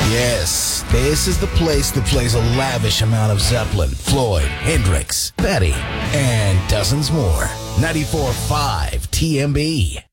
Yes, this is the place that plays a lavish amount of Zeppelin, Floyd, Hendrix, Petty, and dozens more. 94.5 TMB.